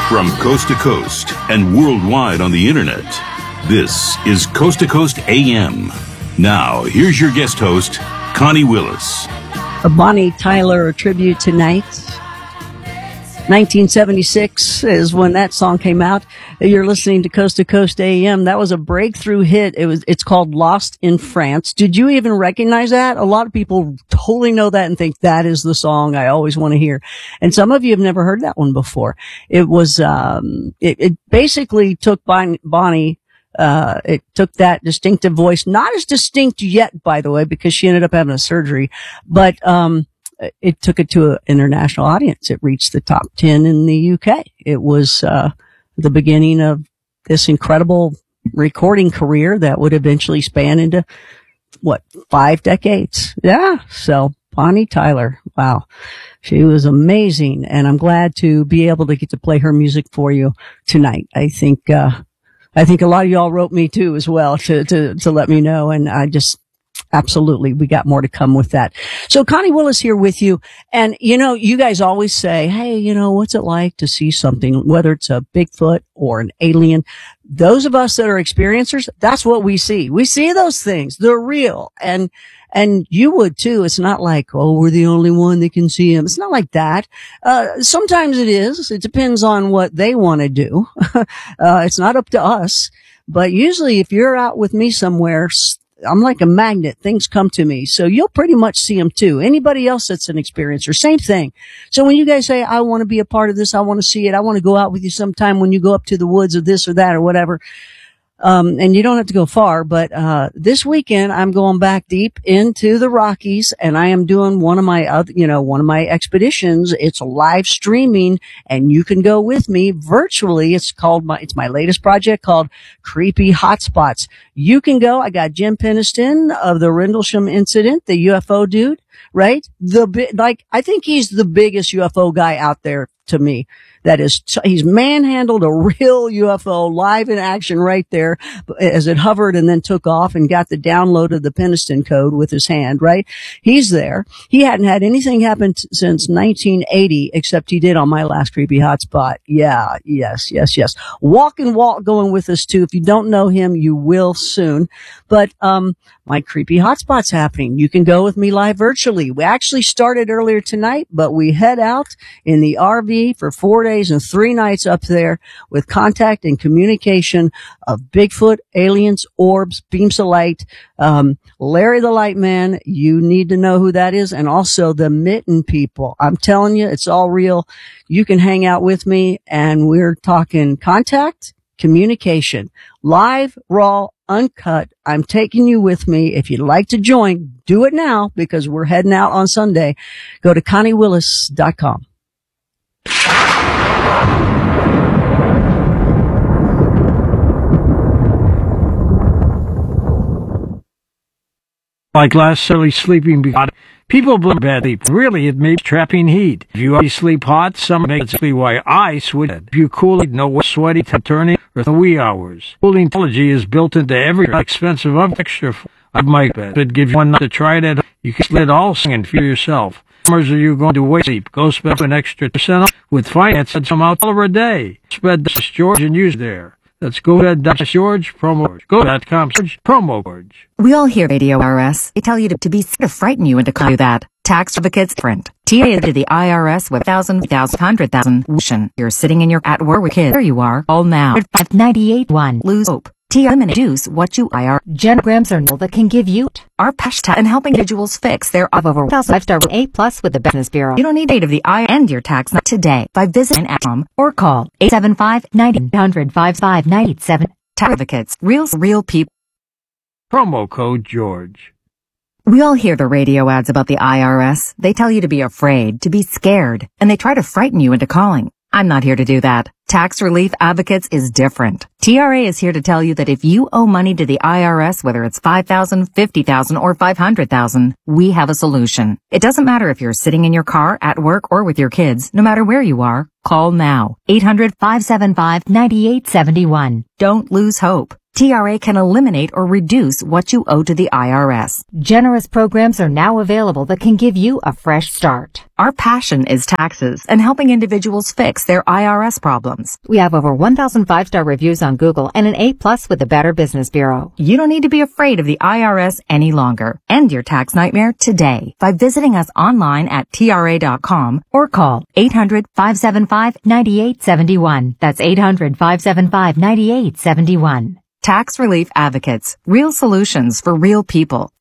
From coast to coast and worldwide on the internet, this is Coast to Coast AM. Now, here's your guest host, Connie Willis. A Bonnie Tyler tribute tonight. 1976 is when that song came out. You're listening to Coast AM. That was a breakthrough hit. It's called Lost in France. Did you even recognize that? A lot of people totally know that and think that is the song I always want to hear. And some of you have never heard that one before. It was, it basically took Bonnie, it took that distinctive voice, not as distinct yet, by the way, because she ended up having a surgery, but, it took it to an international audience. It reached the top 10 in the UK. It was the beginning of this incredible recording career that would eventually span into, 5 decades? Yeah. So Bonnie Tyler, wow. She was amazing, and I'm glad to be able to get to play her music for you tonight. I think a lot of y'all wrote me too as well to let me know, and I just, absolutely. We got more to come with that. So Connie Willis here with you. And, you guys always say, hey, what's it like to see something, whether it's a Bigfoot or an alien? Those of us that are experiencers, that's what we see. We see those things. They're real. And you would too. It's not like, we're the only one that can see them. It's not like that. Sometimes it is. It depends on what they want to do. It's not up to us. But usually if you're out with me somewhere, I'm like a magnet. Things come to me. So you'll pretty much see them too. Anybody else that's an experiencer, same thing. So when you guys say, I want to be a part of this, I want to see it, I want to go out with you sometime when you go up to the woods or this or that or whatever. And you don't have to go far, but, this weekend I'm going back deep into the Rockies, and I am doing one of my expeditions. It's live streaming, and you can go with me virtually. It's my latest project called Creepy Hotspots. You can go. I got Jim Peniston of the Rendlesham Incident, the UFO dude, right? I think he's the biggest UFO guy out there to me. That is, he's manhandled a real UFO live in action right there as it hovered and then took off and got the download of the Peniston code with his hand, right? He's there. He hadn't had anything happen since 1980, except he did on my last Creepy Hotspot. Yeah, yes. Walk and Walt going with us too. If you don't know him, you will soon. But, my Creepy Hotspot's happening. You can go with me live virtually. We actually started earlier tonight, but we head out in the RV for 4 days and 3 nights up there with contact and communication of Bigfoot, aliens, orbs, beams of light, Larry the Light Man. You need to know who that is. And also the Mitten people. I'm telling you, it's all real. You can hang out with me, and we're talking contact, communication, live, raw, uncut. I'm taking you with me. If you'd like to join, do it now, because we're heading out on Sunday. Go to ConnieWillis.com. Like last early sleeping because people blame bad sleep. Really, it makes trapping heat. If you already sleep hot, some makes it why ice would. If you cool it, no sweaty turning or the wee hours. Cooling technology is built into every expensive extra of my bed. It gives you one night to try it. You can let all sing and feel yourself. Summers are you going to waste sleep? Go spend an extra % with finance and some out $1 a day. Spread this George and use there. Let's go to George promo. Go.com promo George. We all hear Radio IRS. They tell you to be to frighten you into calling you that. Tax advocates different. TA to the IRS with 1,000. You're sitting in your at work with kids. There you are. All now. 598.1. Lose hope. TA reduce what you IR. Genograms are null that can give you our hashtag and helping individuals fix their of over 5-star A+ with the Business Bureau. You don't need date of the I and your tax not today by visiting @com or call 875-900-5597. Tax advocates. Real people. Promo code George. We all hear the radio ads about the IRS. They tell you to be afraid, to be scared, and they try to frighten you into calling. I'm not here to do that. Tax Relief Advocates is different. TRA is here to tell you that if you owe money to the IRS, whether it's $5,000, $50,000, or $500,000, we have a solution. It doesn't matter if you're sitting in your car, at work, or with your kids. No matter where you are, Call now. 800-575-9871. Don't lose hope. TRA can eliminate or reduce what you owe to the IRS. Generous programs are now available that can give you a fresh start. Our passion is taxes and helping individuals fix their IRS problems. We have over 1,000 5-star reviews on Google and an A+ with the Better Business Bureau. You don't need to be afraid of the IRS any longer. End your tax nightmare today by visiting us online at TRA.com or call 800-575-9871. That's 800-575-9871. Tax Relief Advocates. Real solutions for real people.